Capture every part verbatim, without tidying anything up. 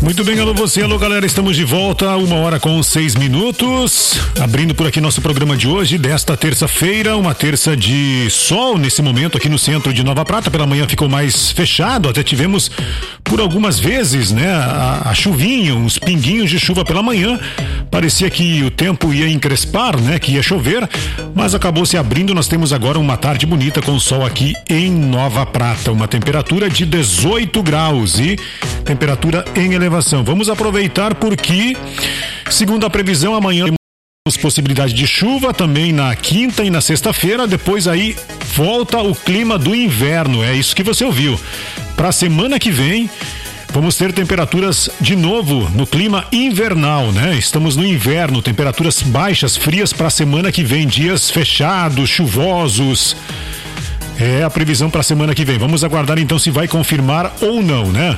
Muito bem, alô você, alô galera, estamos de volta, uma hora com seis minutos, abrindo por aqui nosso programa de hoje, desta terça-feira, uma terça de sol nesse momento aqui no centro de Nova Prata. Pela manhã ficou mais fechado, até tivemos por algumas vezes, né, a, a chuvinha, uns pinguinhos de chuva pela manhã, parecia que o tempo ia encrespar, né, que ia chover, mas acabou se abrindo. Nós temos agora uma tarde bonita com sol aqui em Nova Prata, uma temperatura de dezoito graus e temperatura em elevação. Vamos aproveitar porque, segundo a previsão, amanhã temos possibilidade de chuva também na quinta e na sexta-feira. Depois aí volta o clima do inverno. É isso que você ouviu. Para a semana que vem, vamos ter temperaturas de novo no clima invernal, né? Estamos no inverno, temperaturas baixas, frias para a semana que vem, dias fechados, chuvosos. É a previsão para a semana que vem. Vamos aguardar então se vai confirmar ou não, né?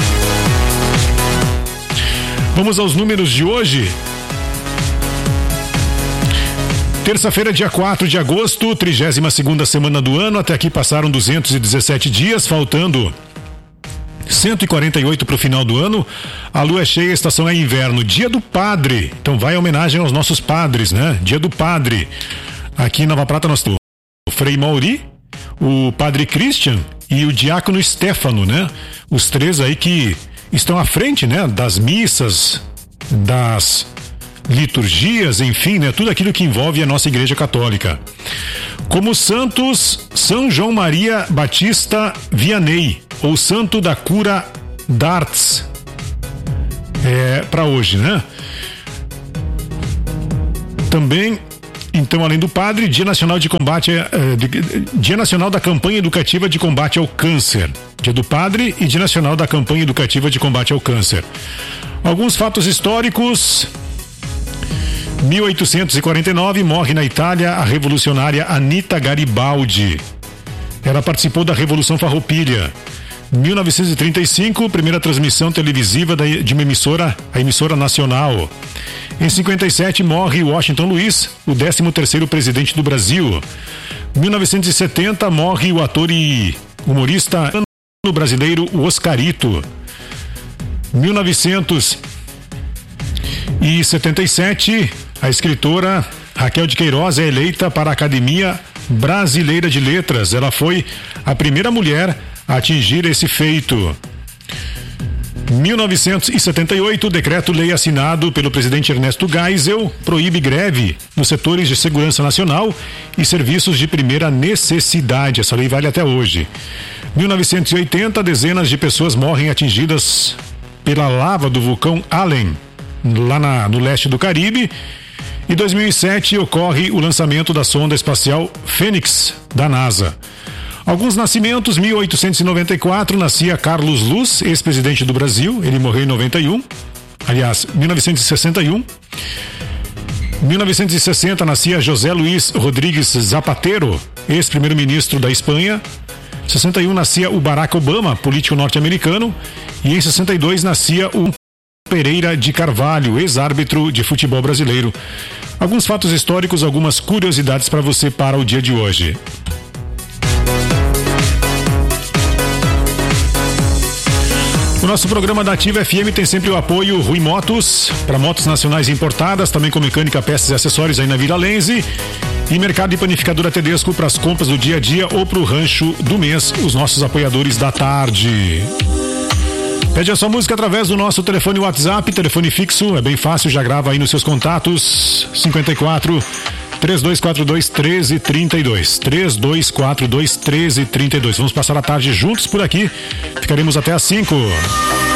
Vamos aos números de hoje. Terça-feira, dia quatro de agosto, trigésima segunda semana do ano. Até aqui passaram duzentos e dezessete dias, faltando cento e quarenta e oito para o final do ano. A lua é cheia, a estação é inverno. Dia do Padre. Então vai homenagem aos nossos padres, né? Dia do Padre. Aqui em Nova Prata nós temos o Frei Mauri, o Padre Christian e o Diácono Stefano, né? Os três aí que estão à frente, né, das missas, das liturgias, enfim, né, tudo aquilo que envolve a nossa Igreja Católica. Como santos, São João Maria Batista Vianney, ou Santo da Cura d'Artes, é para hoje, né? Também, então, além do padre, Dia Nacional de Combate, eh, Dia Nacional da Campanha Educativa de Combate ao Câncer. Dia do Padre e Dia Nacional da Campanha Educativa de Combate ao Câncer. Alguns fatos históricos. mil oitocentos e quarenta e nove, morre na Itália a revolucionária Anita Garibaldi. Ela participou da Revolução Farroupilha. mil novecentos e trinta e cinco, primeira transmissão televisiva de uma emissora, a emissora nacional. Em cinquenta e sete, morre Washington Luiz, o décimo terceiro presidente do Brasil. mil novecentos e setenta, morre o ator e humorista brasileiro Oscarito. mil novecentos e setenta e sete, a escritora Raquel de Queiroz é eleita para a Academia Brasileira de Letras. Ela foi a primeira mulher a atingir esse feito. mil novecentos e setenta e oito, decreto-lei assinado pelo presidente Ernesto Geisel proíbe greve nos setores de segurança nacional e serviços de primeira necessidade. Essa lei vale até hoje. mil novecentos e oitenta, dezenas de pessoas morrem atingidas pela lava do vulcão Allen, lá na, no leste do Caribe. Em dois mil e sete, ocorre o lançamento da sonda espacial Fênix, da NASA. Alguns nascimentos: mil oitocentos e noventa e quatro, nascia Carlos Luz, ex-presidente do Brasil, ele morreu em noventa e um, aliás, mil novecentos e sessenta e um. mil novecentos e sessenta, nascia José Luiz Rodrigues Zapatero, ex-primeiro-ministro da Espanha. sessenta e um, nascia o Barack Obama, político norte-americano. E em sessenta e dois, nascia o Pereira de Carvalho, ex-árbitro de futebol brasileiro. Alguns fatos históricos, algumas curiosidades para você para o dia de hoje. O nosso programa da Ativa F M tem sempre o apoio Rui Motos, para motos nacionais importadas, também com mecânica, peças e acessórios aí na Vila Lenze. E Mercado e Panificadora Tedesco para as compras do dia a dia ou para o rancho do mês, os nossos apoiadores da tarde. Pede a sua música através do nosso telefone WhatsApp, telefone fixo, é bem fácil, já grava aí nos seus contatos, cinquenta e quatro, três dois quatro dois, treze trinta e dois, três dois quatro dois, treze trinta e dois. Vamos passar a tarde juntos por aqui, ficaremos até às cinco.